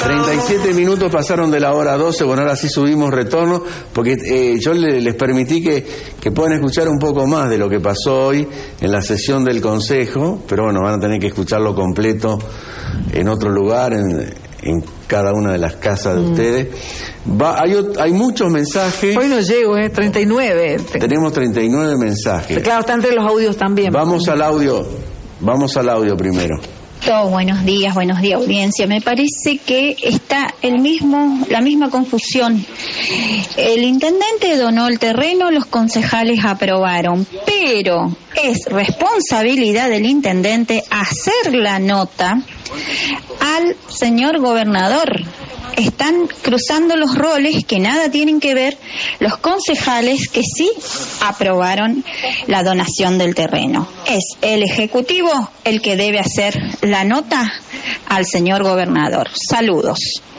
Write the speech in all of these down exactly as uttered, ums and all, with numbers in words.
treinta y siete minutos pasaron de la hora doce, bueno, ahora sí subimos retorno, porque eh, yo le, les permití que, que puedan escuchar un poco más de lo que pasó hoy en la sesión del Consejo, pero bueno, van a tener que escucharlo completo en otro lugar, en, en cada una de las casas de mm. ustedes. Va, hay, hay muchos mensajes. Hoy no llego, ¿eh? treinta y nueve. Tenemos treinta y nueve mensajes. Claro, está entre los audios también. Vamos al audio, vamos al audio primero. Todos buenos días, buenos días audiencia. Me parece que está el mismo, la misma confusión. El intendente donó el terreno, los concejales aprobaron, pero es responsabilidad del intendente hacer la nota al señor gobernador. Están cruzando los roles que nada tienen que ver los concejales que sí aprobaron la donación del terreno. Es el Ejecutivo el que debe hacer la nota al señor gobernador. Saludos.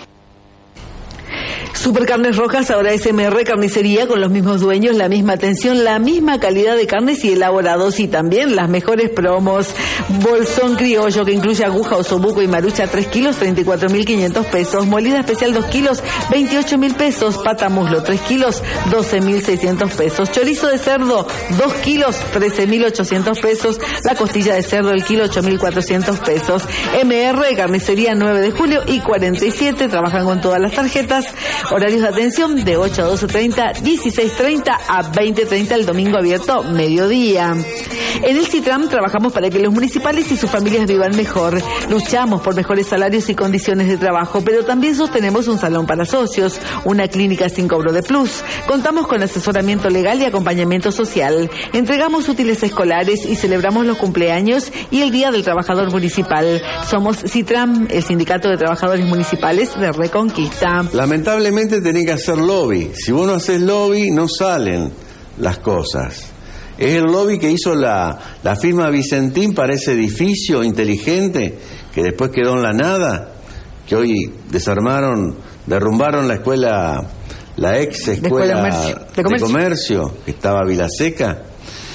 Supercarnes Rojas, ahora S M R Carnicería, con los mismos dueños, la misma atención, la misma calidad de carnes y elaborados, y también las mejores promos. Bolsón criollo, que incluye aguja, osobuco y marucha, tres kilos, treinta y cuatro mil quinientos pesos. Molida especial, dos kilos, veintiocho mil pesos. Pata muslo, tres kilos, doce mil seiscientos pesos. Chorizo de cerdo, dos kilos, trece mil ochocientos pesos. La costilla de cerdo, el kilo, ocho mil cuatrocientos pesos. M R Carnicería, nueve de julio y cuarenta y siete, trabajan con todas las tarjetas. Horarios de atención de ocho a doce treinta, dieciséis treinta a veinte treinta, el domingo abierto mediodía. En el Citram trabajamos para que los municipales y sus familias vivan mejor. Luchamos por mejores salarios y condiciones de trabajo, pero también sostenemos un salón para socios, una clínica sin cobro de plus. Contamos con asesoramiento legal y acompañamiento social. Entregamos útiles escolares y celebramos los cumpleaños y el Día del Trabajador Municipal. Somos Citram, el Sindicato de Trabajadores Municipales de Reconquista. Lamentablemente tenés que hacer lobby. Si vos no haces lobby, no salen las cosas. Es el lobby que hizo la, la firma Vicentín para ese edificio inteligente que después quedó en la nada, que hoy desarmaron, derrumbaron la escuela, la ex escuela de comercio, de comercio. de comercio que estaba Vilaseca.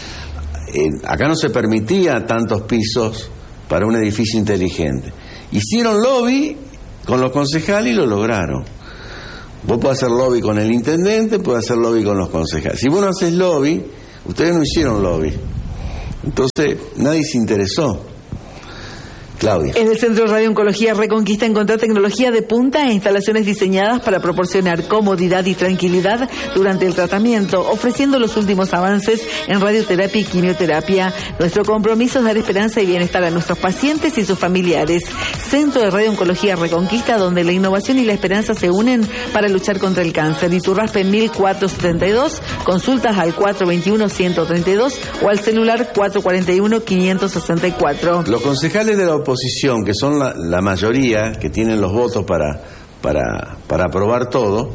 Eh, acá no se permitía tantos pisos para un edificio inteligente. Hicieron lobby con los concejales y lo lograron. Vos podés hacer lobby con el intendente, podés hacer lobby con los concejales. Si vos no haces lobby, ustedes no hicieron lobby. Entonces, nadie se interesó. Claudia. En el Centro de Radiooncología Reconquista encontrá tecnología de punta e instalaciones diseñadas para proporcionar comodidad y tranquilidad durante el tratamiento, ofreciendo los últimos avances en radioterapia y quimioterapia. Nuestro compromiso es dar esperanza y bienestar a nuestros pacientes y sus familiares. Centro de Radiooncología Reconquista, donde la innovación y la esperanza se unen para luchar contra el cáncer. Iturraspe mil cuatrocientos setenta y dos, consultas al cuatro veintiuno ciento treinta y dos o al celular cuatro cuarenta y uno quinientos sesenta y cuatro. Los concejales de la oposición, que son la, la mayoría, que tienen los votos para, para, para aprobar todo,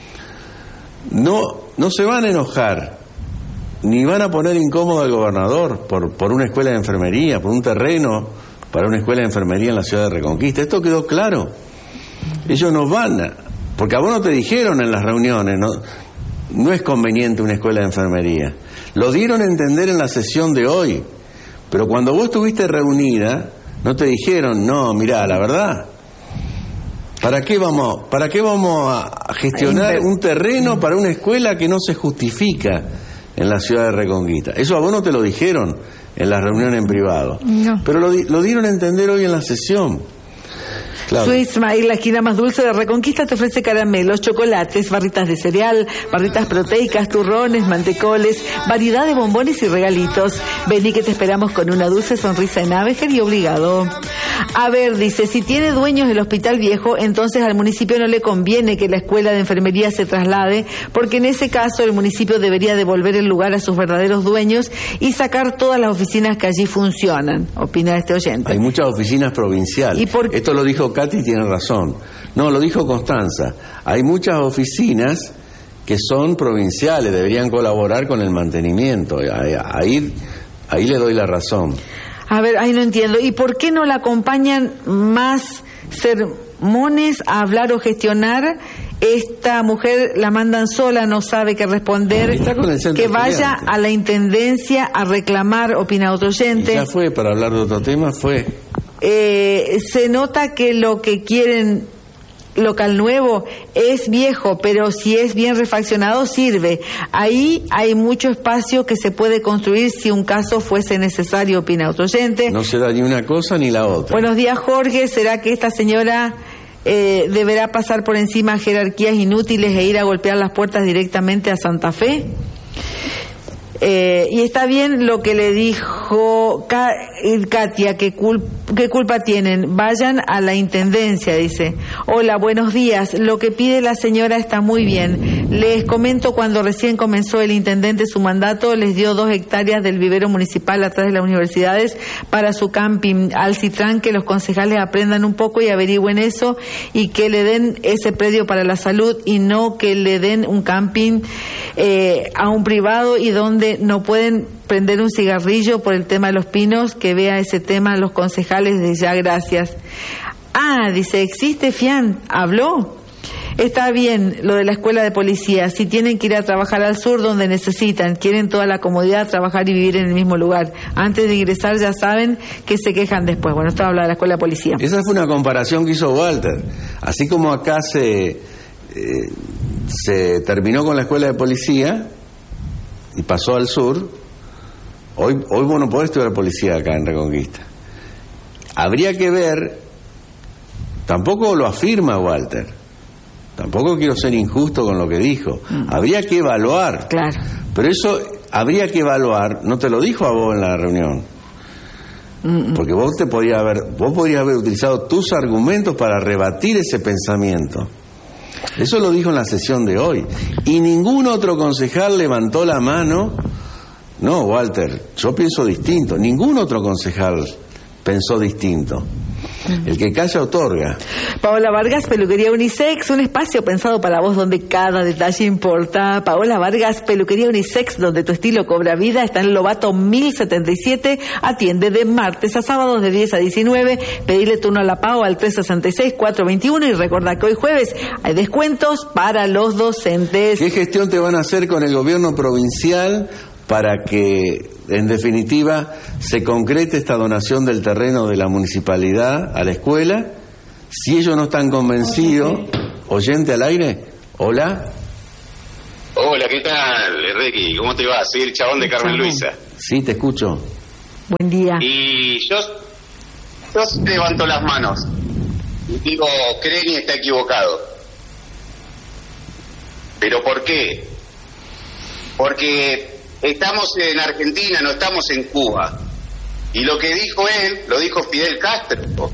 no, no se van a enojar, ni van a poner incómodo al gobernador por, por una escuela de enfermería, por un terreno para una escuela de enfermería en la ciudad de Reconquista. Esto quedó claro. Ellos no van a, porque a vos no te dijeron en las reuniones, no, no es conveniente una escuela de enfermería. Lo dieron a entender en la sesión de hoy, pero cuando vos estuviste reunida, no te dijeron, no, mirá, la verdad, ¿para qué vamos, para qué vamos a gestionar un terreno para una escuela que no se justifica en la ciudad de Reconquista? Eso a vos no te lo dijeron en la reunión en privado, no. Pero lo, lo dieron a entender hoy en la sesión. Claro. Sweet Smile, la esquina más dulce de Reconquista, te ofrece caramelos, chocolates, barritas de cereal, barritas proteicas, turrones, mantecoles, variedad de bombones y regalitos. Vení que te esperamos con una dulce sonrisa en Abejer y obligado. A ver, dice, si tiene dueños el hospital viejo, entonces al municipio no le conviene que la escuela de enfermería se traslade, porque en ese caso el municipio debería devolver el lugar a sus verdaderos dueños y sacar todas las oficinas que allí funcionan, opina este oyente. Hay muchas oficinas provinciales. ¿Y por... Esto lo dijo Katy, tiene razón. No, lo dijo Constanza. Hay muchas oficinas que son provinciales, deberían colaborar con el mantenimiento. Ahí, ahí le doy la razón. A ver, ahí no entiendo. ¿Y por qué no la acompañan más sermones a hablar o gestionar? Esta mujer la mandan sola, no sabe qué responder. Que vaya a la intendencia a reclamar, opina otro oyente. Y ya fue, para hablar de otro tema, fue. Eh, se nota que lo que quieren local nuevo es viejo, pero si es bien refaccionado sirve. Ahí hay mucho espacio que se puede construir si un caso fuese necesario, opina otro oyente. No se da ni una cosa ni la otra. Buenos días, Jorge. ¿Será que esta señora eh, deberá pasar por encima jerarquías inútiles e ir a golpear las puertas directamente a Santa Fe? Eh, y está bien lo que le dijo Katia, ¿qué, cul ¿qué culpa tienen? Vayan a la intendencia, dice. Hola, buenos días. Lo que pide la señora está muy bien. Les comento, cuando recién comenzó el intendente su mandato, les dio dos hectáreas del vivero municipal atrás de las universidades para su camping Alcitrán, que los concejales aprendan un poco y averigüen eso y que le den ese predio para la salud y no que le den un camping eh, a un privado y donde no pueden prender un cigarrillo por el tema de los pinos. Que vea ese tema los concejales de ya, gracias. Ah, dice, ¿existe FIAN? ¿Habló? Está bien lo de la escuela de policía, si tienen que ir a trabajar al sur donde necesitan, quieren toda la comodidad, trabajar y vivir en el mismo lugar. Antes de ingresar ya saben que se quejan después. Bueno, esto habla de la escuela de policía. Esa fue una comparación que hizo Walter. Así como acá se, eh, se terminó con la escuela de policía y pasó al sur, hoy, hoy vos no podés estudiar policía acá en Reconquista. Habría que ver, tampoco lo afirma Walter, tampoco quiero ser injusto con lo que dijo, mm. habría que evaluar, claro. Pero eso habría que evaluar, no te lo dijo a vos en la reunión, mm. porque vos te podrías haber, vos podrías haber utilizado tus argumentos para rebatir ese pensamiento. Eso lo dijo en la sesión de hoy. Y ningún otro concejal levantó la mano. No, Walter, yo pienso distinto. Ningún otro concejal pensó distinto. El que calla otorga. Paola Vargas, Peluquería Unisex, un espacio pensado para vos donde cada detalle importa. Paola Vargas, Peluquería Unisex, donde tu estilo cobra vida. Está en Lobato mil setenta y siete. Atiende de martes a sábados de diez a diecinueve. Pedile turno a la Pao al tres sesenta y seis, cuatrocientos veintiuno. Y recuerda que hoy jueves hay descuentos para los docentes. ¿Qué gestión te van a hacer con el gobierno provincial para que, en definitiva, se concrete esta donación del terreno de la municipalidad a la escuela? Si ellos no están convencidos, oyente al aire, hola. Hola, ¿qué tal, Ricky? ¿Cómo te va? Soy el chabón de Carmen Luisa. Sí, te escucho. Buen día. Y yo, yo levanto las manos y digo, Creni está equivocado. ¿Pero por qué? Porque estamos en Argentina, no estamos en Cuba. Y lo que dijo él, lo dijo Fidel Castro.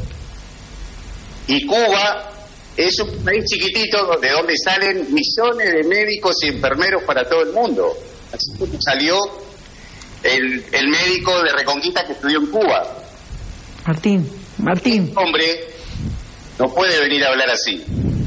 Y Cuba es un país chiquitito de donde salen millones de médicos y enfermeros para todo el mundo. Así salió el, el médico de Reconquista que estudió en Cuba. Martín, Martín. Este hombre no puede venir a hablar así.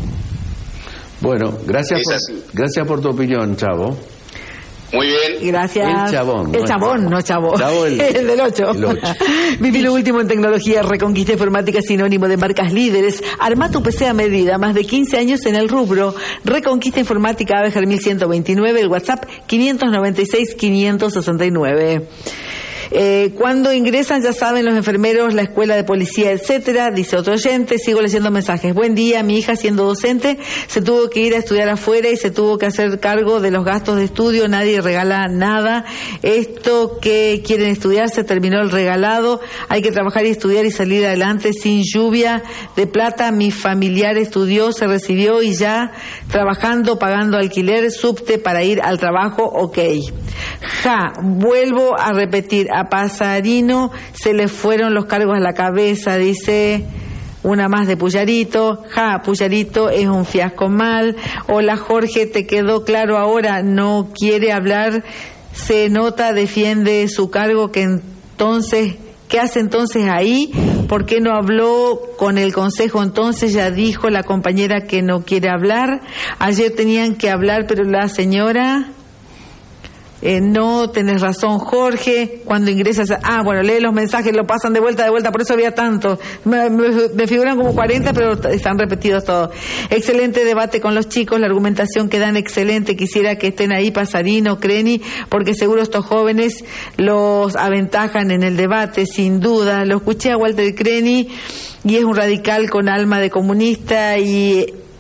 Bueno, gracias, por, gracias por tu opinión, Chavo. Muy bien. Gracias. El chabón. El chabón, no chavo. Chavo el, el del ocho. El ocho. Viví lo último en tecnología. Reconquista Informática, sinónimo de marcas líderes. Arma tu P C a medida. Más de quince años en el rubro. Reconquista Informática, Abejar mil ciento veintinueve. El WhatsApp quinientos noventa y seis, quinientos sesenta y nueve. Eh, cuando ingresan, ya saben, los enfermeros, la escuela de policía, etcétera. Dice otro oyente, sigo leyendo mensajes. Buen día, mi hija siendo docente se tuvo que ir a estudiar afuera y se tuvo que hacer cargo de los gastos de estudio, nadie regala nada. Esto que quieren estudiar, se terminó el regalado, hay que trabajar y estudiar y salir adelante sin lluvia de plata. Mi familiar estudió, se recibió y ya trabajando, pagando alquiler, subte para ir al trabajo, ok. Ja, vuelvo a repetir, a Pasarino se le fueron los cargos a la cabeza, dice una más de Puyarito. Ja, Puyarito es un fiasco mal. Hola Jorge, ¿te quedó claro ahora? No quiere hablar, se nota, defiende su cargo, que entonces, ¿qué hace entonces ahí? ¿Por qué no habló con el consejo entonces? Ya dijo la compañera que no quiere hablar. Ayer tenían que hablar, pero la señora... Eh, no, tenés razón, Jorge. Cuando ingresas a... Ah, bueno, lee los mensajes, lo pasan de vuelta, de vuelta, por eso había tanto. Me, me, me figuran como cuarenta, pero están repetidos todos. Excelente debate con los chicos, la argumentación que dan excelente. Quisiera que estén ahí Pasarino, Creni, porque seguro estos jóvenes los aventajan en el debate, sin duda. Lo escuché a Walter Creni y es un radical con alma de comunista y...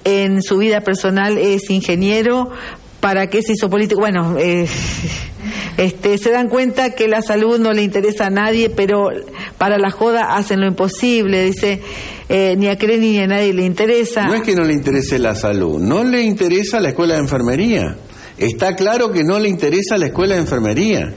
en su vida personal es ingeniero. ¿Para qué se hizo político? Bueno, eh, este, se dan cuenta que la salud no le interesa a nadie, pero para la joda hacen lo imposible. Dice, eh, ni a Creni ni a nadie le interesa. No es que no le interese la salud, no le interesa la escuela de enfermería. Está claro que no le interesa la escuela de enfermería.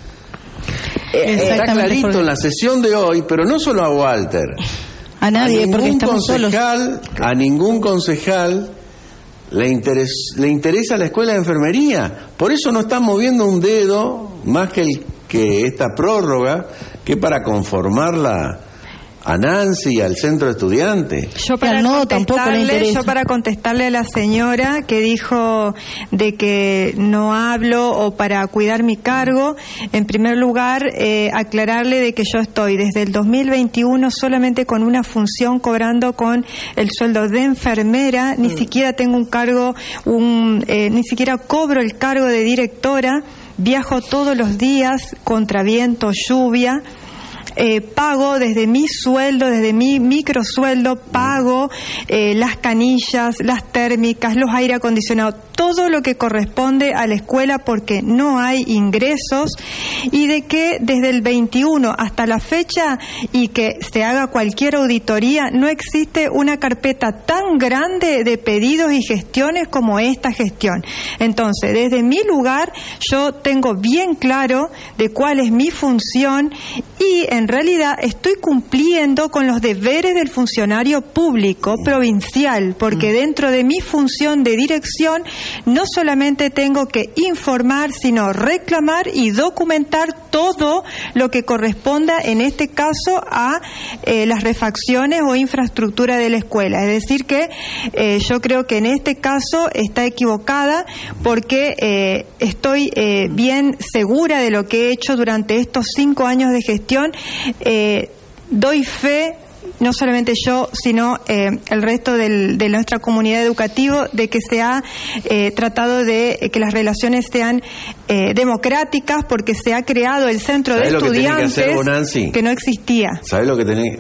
Eh, está clarito porque... en la sesión de hoy, pero no solo a Walter. A nadie, a porque estamos concejal, solos. A ningún concejal le, interes, le interesa la escuela de enfermería. Por eso no están moviendo un dedo más que, el, que esta prórroga, que para conformarla a Nancy y al centro de estudiantes. Yo para, no, contestarle, yo para contestarle a la señora que dijo de que no hablo o para cuidar mi cargo, en primer lugar eh, aclararle de que yo estoy desde el dos mil veintiuno solamente con una función cobrando con el sueldo de enfermera, ni mm. siquiera tengo un cargo, un, eh, ni siquiera cobro el cargo de directora, viajo todos los días contra viento, lluvia. Eh, pago desde mi sueldo, desde mi microsueldo, pago eh, las canillas, las térmicas, los aire acondicionados, todo lo que corresponde a la escuela porque no hay ingresos, y de que desde el veintiuno hasta la fecha y que se haga cualquier auditoría no existe una carpeta tan grande de pedidos y gestiones como esta gestión. Entonces, desde mi lugar yo tengo bien claro de cuál es mi función y en realidad estoy cumpliendo con los deberes del funcionario público provincial, porque dentro de mi función de dirección no solamente tengo que informar, sino reclamar y documentar todo lo que corresponda, en este caso, a eh, las refacciones o infraestructura de la escuela. Es decir que eh, yo creo que en este caso está equivocada, porque eh, estoy eh, bien segura de lo que he hecho durante estos cinco años de gestión. Eh, doy fe, no solamente yo, sino eh, el resto del, de nuestra comunidad educativa, de que se ha eh, tratado de eh, que las relaciones sean eh, democráticas, porque se ha creado el centro de estudiantes que, hacer, que no existía. ¿Sabés lo que tenés?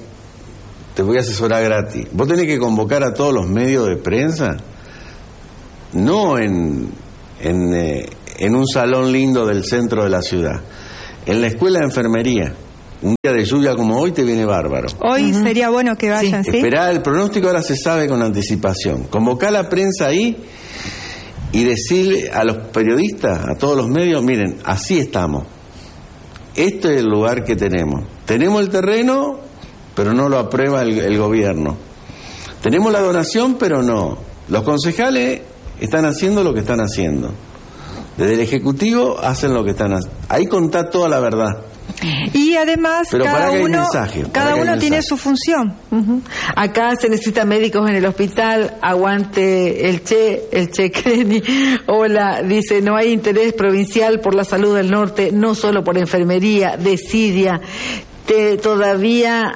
Te voy a asesorar gratis. Vos tenés que convocar a todos los medios de prensa, no en, en, eh, en un salón lindo del centro de la ciudad, en la escuela de enfermería. Un día de lluvia como hoy te viene bárbaro. Hoy uh-huh. sería bueno que vayan, ¿sí? ¿sí? Esperá, el pronóstico ahora se sabe con anticipación. Convocá a la prensa ahí y decirle a los periodistas, a todos los medios, miren, así estamos. Este es el lugar que tenemos. Tenemos el terreno, pero no lo aprueba el, el gobierno. Tenemos la donación, pero no. Los concejales están haciendo lo que están haciendo. Desde el Ejecutivo hacen lo que están haciendo. Ahí contá toda la verdad. Y además Pero cada uno, mensaje, cada uno tiene su función. Uh-huh. Acá se necesitan médicos en el hospital, aguante el Che, el Che Creni. Hola, dice, no hay interés provincial por la salud del norte, no solo por enfermería, desidia. Te, todavía...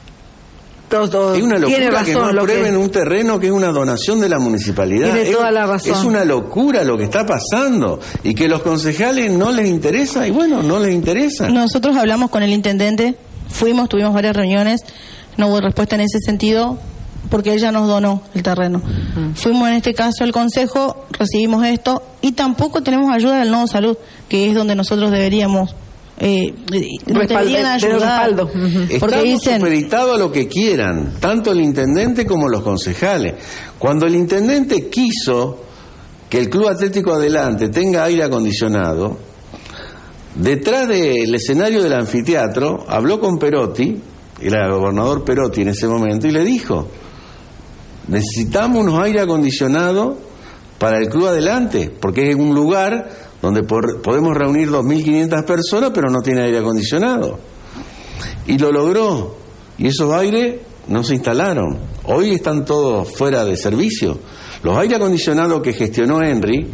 Todo, es una locura razón, que no aprueben que... un terreno que es una donación de la municipalidad. Tiene es, toda la razón. Es una locura lo que está pasando y que los concejales no les interesa y bueno, no les interesa. Nosotros hablamos con el intendente, fuimos, tuvimos varias reuniones, no hubo respuesta en ese sentido porque él ya nos donó el terreno. Uh-huh. Fuimos en este caso al consejo, recibimos esto y tampoco tenemos ayuda del Nodo Salud, que es donde nosotros deberíamos... Eh, nos deberían ayudar, uh-huh. Porque dicen supeditados a lo que quieran, tanto el intendente como los concejales. Cuando el intendente quiso que el Club Atlético Adelante tenga aire acondicionado, detrás del escenario del anfiteatro habló con Perotti, era el gobernador Perotti en ese momento, y le dijo: necesitamos unos aire acondicionados para el Club Adelante, porque es un lugar donde por, podemos reunir dos mil quinientas personas, pero no tiene aire acondicionado. Y lo logró. Y esos aires no se instalaron. Hoy están todos fuera de servicio. Los aire acondicionados que gestionó Henry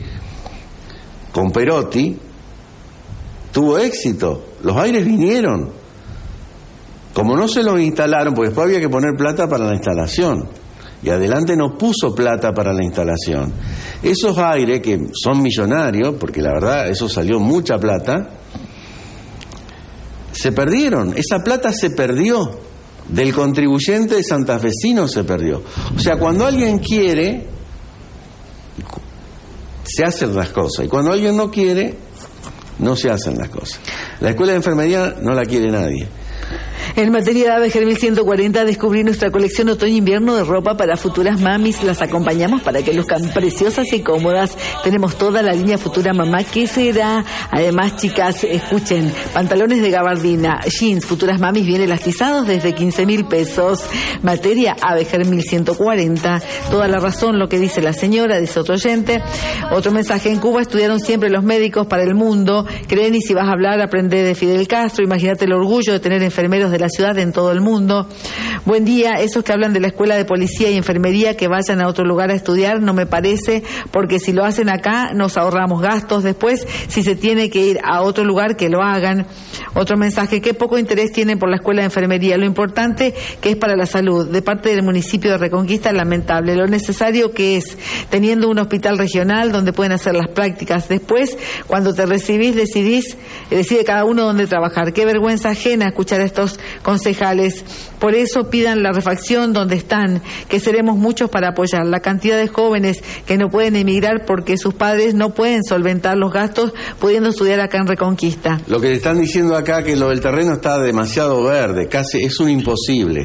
con Perotti tuvo éxito. Los aires vinieron. Como no se los instalaron, porque después había que poner plata para la instalación. Y Adelante no puso plata para la instalación. Esos aires, que son millonarios, porque la verdad eso salió mucha plata, se perdieron. Esa plata se perdió. Del contribuyente santafesino se perdió. O sea, cuando alguien quiere, se hacen las cosas. Y cuando alguien no quiere, no se hacen las cosas. La escuela de enfermería no la quiere nadie. En materia de Abeger mil ciento cuarenta, descubrí nuestra colección otoño-invierno de ropa para futuras mamis. Las acompañamos para que luzcan preciosas y cómodas. Tenemos toda la línea Futura Mamá, que será. Además, chicas, escuchen, pantalones de gabardina, jeans, futuras mamis bien elastizados desde quince mil pesos. Materia Abeger mil ciento cuarenta. Toda la razón lo que dice la señora, dice otro oyente. Otro mensaje: en Cuba estudiaron siempre los médicos para el mundo. Creen, y si vas a hablar, aprende de Fidel Castro. Imagínate el orgullo de tener enfermeros de la ciudad en todo el mundo. Buen día. Esos que hablan de la escuela de policía y enfermería, que vayan a otro lugar a estudiar, no me parece, porque si lo hacen acá nos ahorramos gastos. Después, si se tiene que ir a otro lugar, que lo hagan. Otro mensaje: qué poco interés tienen por la escuela de enfermería. Lo importante que es para la salud de parte del municipio de Reconquista, lamentable. Lo necesario que es, teniendo un hospital regional donde pueden hacer las prácticas. Después, cuando te recibís, decidís, decide cada uno dónde trabajar. Qué vergüenza ajena escuchar a estos concejales. Por eso pidan la refacción donde están, que seremos muchos para apoyar. La cantidad de jóvenes que no pueden emigrar porque sus padres no pueden solventar los gastos pudiendo estudiar acá en Reconquista. Lo que le están diciendo acá, que lo del terreno está demasiado verde, casi es un imposible.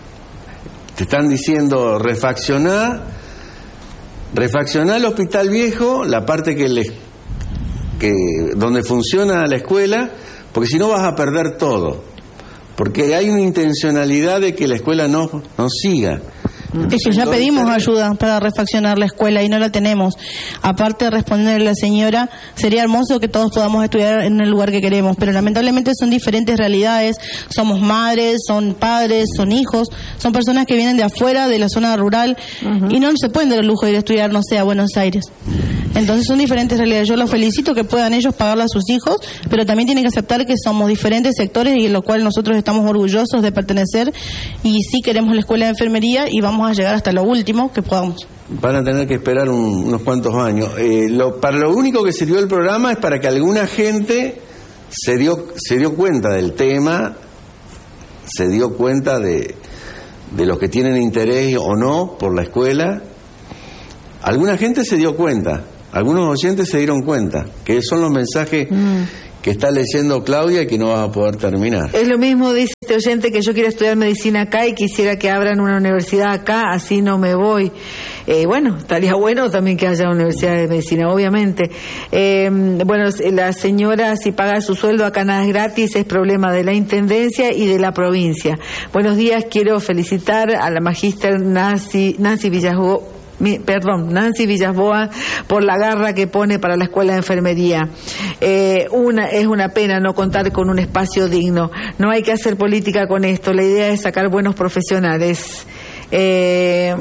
Te están diciendo refaccionar, refaccionar el hospital viejo, la parte que les, que donde funciona la escuela, porque si no vas a perder todo. Porque hay una intencionalidad de que la escuela no, no siga. Es que ya pedimos ayuda para refaccionar la escuela y no la tenemos. Aparte de responderle a la señora, sería hermoso que todos podamos estudiar en el lugar que queremos, pero lamentablemente son diferentes realidades. Somos madres, son padres, son hijos, son personas que vienen de afuera, de la zona rural, uh-huh. y no se pueden dar el lujo de ir a estudiar, no sé, a Buenos Aires. Entonces son diferentes realidades. Yo los felicito que puedan ellos pagarle a sus hijos, pero también tienen que aceptar que somos diferentes sectores y en lo cual nosotros estamos orgullosos de pertenecer, y sí queremos la escuela de enfermería y vamos a llegar hasta lo último que podamos. Van a tener que esperar un, unos cuantos años. Eh, lo, para lo único que sirvió el programa es para que alguna gente se dio, se dio cuenta del tema, se dio cuenta de, de los que tienen interés o no por la escuela. Alguna gente se dio cuenta. Algunos oyentes se dieron cuenta, que son los mensajes mm. que está leyendo Claudia y que no vas a poder terminar. Es lo mismo, dice este oyente, que yo quiero estudiar medicina acá y quisiera que abran una universidad acá, así no me voy. Eh, bueno, estaría bueno también que haya universidad de medicina, obviamente. Eh, bueno, la señora, si paga su sueldo acá nada es gratis, es problema de la Intendencia y de la provincia. Buenos días, quiero felicitar a la magíster Nancy, Nancy Villasboa. Mi, perdón, Nancy Villasboa, por la garra que pone para la escuela de enfermería. Eh, una, es una pena no contar con un espacio digno. No hay que hacer política con esto. La idea es sacar buenos profesionales. Eh,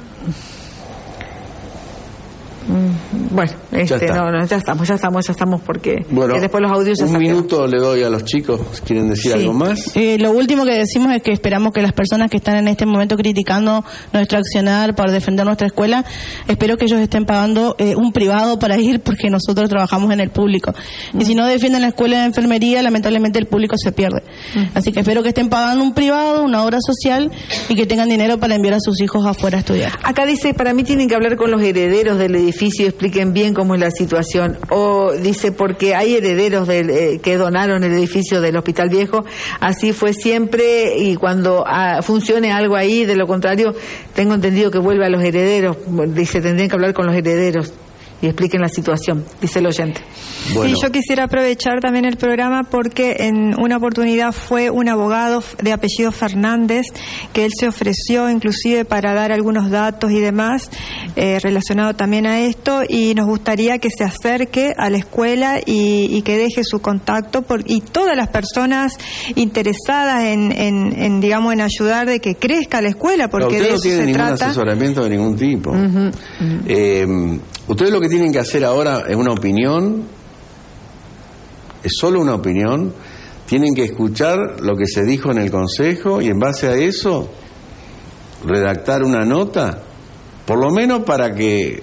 Bueno, este, no, no, ya estamos, ya estamos, ya estamos, porque bueno, después los audios ya un sacan. minuto le doy a los chicos. ¿Quieren decir sí. algo más? Eh, lo último que decimos es que esperamos que las personas que están en este momento criticando nuestro accionar para defender nuestra escuela, espero que ellos estén pagando eh, un privado para ir, porque nosotros trabajamos en el público. Uh-huh. Y si no defienden la escuela de enfermería, lamentablemente el público se pierde. Uh-huh. Así que espero que estén pagando un privado, una obra social, y que tengan dinero para enviar a sus hijos afuera a estudiar. Acá dice, para mí tienen que hablar con los herederos del edificio, expliquen bien cómo es la situación. O dice, porque hay herederos del, eh, que donaron el edificio del Hospital Viejo, así fue siempre, y cuando ah, funcione algo ahí, de lo contrario, tengo entendido que vuelve a los herederos. Dice, tendrían que hablar con los herederos y expliquen la situación, dice el oyente. Bueno. Sí, yo quisiera aprovechar también el programa porque en una oportunidad fue un abogado de apellido Fernández que él se ofreció inclusive para dar algunos datos y demás eh, relacionado también a esto, y nos gustaría que se acerque a la escuela y, y que deje su contacto por, y todas las personas interesadas en, en, en digamos en ayudar de que crezca la escuela, porque no, de eso se trata. Usted no tiene ningún asesoramiento de ningún tipo. Uh-huh. Uh-huh. Eh, ustedes lo que tienen que hacer ahora es una opinión, es solo una opinión. Tienen que escuchar lo que se dijo en el consejo y en base a eso redactar una nota, por lo menos para que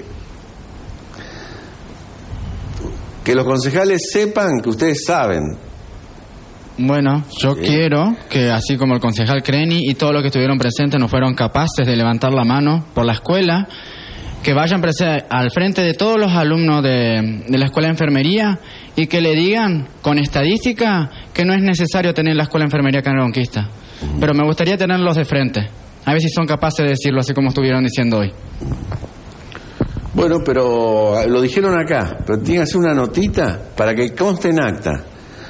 que los concejales sepan que ustedes saben. Bueno, yo ¿Sí? quiero que, así como el concejal Creni y todos los que estuvieron presentes no fueron capaces de levantar la mano por la escuela, que vayan prese- al frente de todos los alumnos de, de la escuela de enfermería y que le digan con estadística que no es necesario tener la escuela de enfermería acá en Reconquista. Pero me gustaría tenerlos de frente. A ver si son capaces de decirlo así como estuvieron diciendo hoy. Bueno, pero lo dijeron acá, pero tienen que hacer una notita para que conste en acta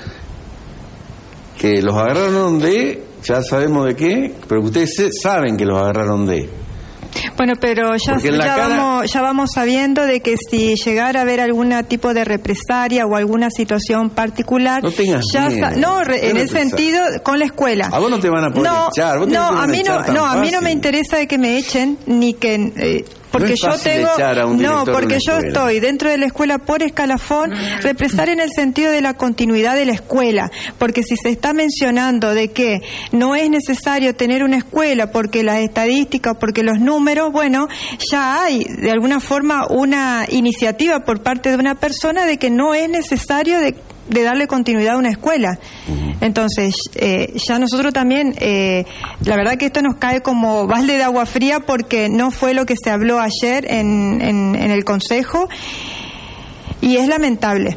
que los agarraron de, ya sabemos de qué, pero que ustedes se- saben que los agarraron de. Bueno, pero ya, Porque en la ya, cara- vamos, ya vamos sabiendo de que si llegara a haber algún tipo de represalia o alguna situación particular, No tengas ya miedo. sa- no, re- ¿Qué en el represalia? sentido con la escuela. A vos no te van a poder no, echar, vos te no, van a a mí echar no, tan no, a mí no fácil. me interesa de que me echen ni que eh, porque No es yo fácil tengo echar a un no, director de porque una yo escuela. estoy dentro de la escuela por escalafón, represar en el sentido de la continuidad de la escuela, porque si se está mencionando de que no es necesario tener una escuela porque las estadísticas, porque los números, bueno, ya hay de alguna forma una iniciativa por parte de una persona de que no es necesario de de darle continuidad a una escuela. Entonces, eh, ya nosotros también, eh, la verdad que esto nos cae como balde de agua fría porque no fue lo que se habló ayer en, en, en el Consejo y es lamentable.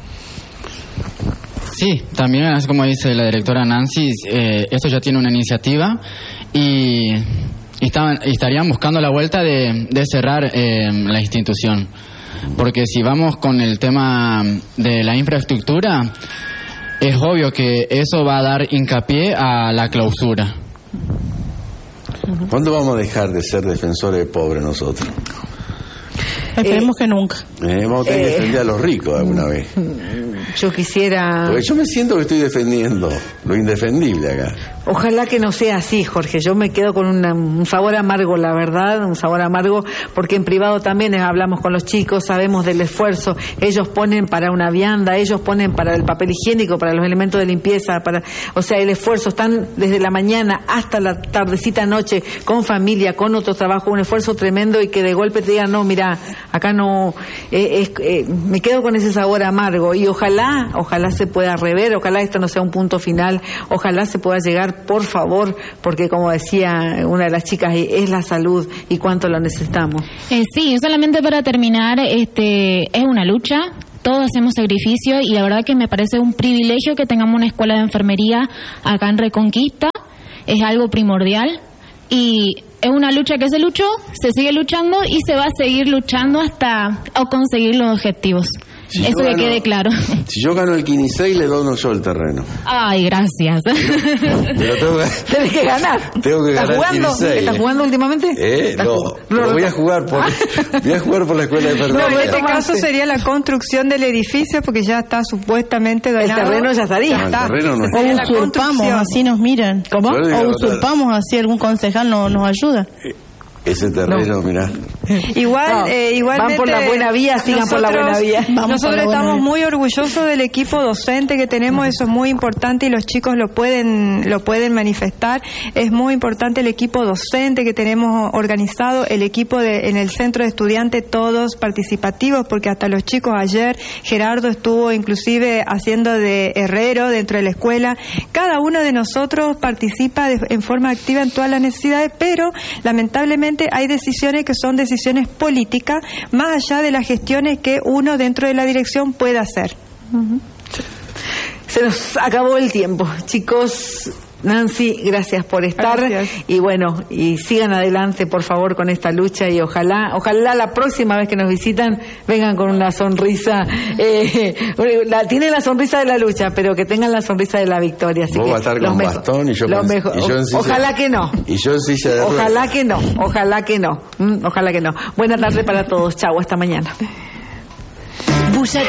Sí, también, así como dice la directora Nancy, eh, esto ya tiene una iniciativa y, y estaban, y estarían buscando la vuelta de, de cerrar eh, la institución. Porque si vamos con el tema de la infraestructura, es obvio que eso va a dar hincapié a la clausura. ¿Cuándo vamos a dejar de ser defensores de pobres nosotros? Esperemos que nunca. Eh, vamos a tener que defender a los ricos alguna vez. Yo quisiera... Porque yo me siento que estoy defendiendo lo indefendible acá. Ojalá que no sea así, Jorge. Yo me quedo con una- un sabor amargo, la verdad, un sabor amargo, porque en privado también hablamos con los chicos, sabemos del esfuerzo. Ellos ponen para una vianda, ellos ponen para el papel higiénico, para los elementos de limpieza, para, o sea, el esfuerzo. Están desde la mañana hasta la tardecita noche, con familia, con otro trabajo, un esfuerzo tremendo y que de golpe te digan, no, mira, acá no, eh, es- eh, me quedo con ese sabor amargo y ojalá, ojalá se pueda rever, ojalá esto no sea un punto final, ojalá se pueda llegar, por favor, porque como decía una de las chicas, es la salud y cuánto lo necesitamos. Eh, sí, solamente para terminar, este, es una lucha, todos hacemos sacrificio y la verdad que me parece un privilegio que tengamos una escuela de enfermería acá en Reconquista, es algo primordial y es una lucha que se luchó, se sigue luchando y se va a seguir luchando hasta o conseguir los objetivos. Si Eso yo que gano- quede claro. Si yo gano el quince le dono yo el terreno. Ay, gracias. Pero tengo que, Tienes que ganar. tengo que ¿Estás ganar jugando? el quince. ¿Estás jugando últimamente? Eh, ¿Estás no, jugando? pero voy a jugar por voy a jugar por la escuela de No, en enfermería. este caso sería la construcción del edificio porque ya está supuestamente El donado. terreno ya estaría. Ya No, el está. terreno no Esa está. O sería la usurpamos, construcción. así nos miran. ¿Cómo? Yo le digo O la verdad. usurpamos, así algún concejal no, nos ayuda. Ese terreno, mirá. Igual, No, eh, igualmente. van por la buena vía, sigan por la buena vía. Vamos por Nosotros la buena estamos vía. muy orgullosos del equipo docente que tenemos, eso es muy importante y los chicos lo pueden, lo pueden manifestar. Es muy importante el equipo docente que tenemos organizado, el equipo de, en el centro de estudiantes, todos participativos, porque hasta los chicos ayer, Gerardo estuvo inclusive haciendo de herrero dentro de la escuela. Cada uno de nosotros participa de- en forma activa en todas las necesidades, pero lamentablemente hay decisiones que son decisiones políticas, más allá de las gestiones que uno dentro de la dirección puede hacer. Se nos acabó el tiempo, chicos. Nancy, gracias por estar. Gracias. Y bueno, y sigan adelante, por favor, con esta lucha y ojalá, ojalá la próxima vez que nos visitan vengan con una sonrisa. Eh, la, tienen la sonrisa de la lucha, pero que tengan la sonrisa de la victoria. Así Vos que vas a estar los con mejo- bastón y yo los con- mejo- y yo en silla- Ojalá que no. Y yo en silla de ruedas. Ojalá que no, ojalá que no. Mm, Ojalá que no. Buena tarde para todos. Chau, hasta mañana.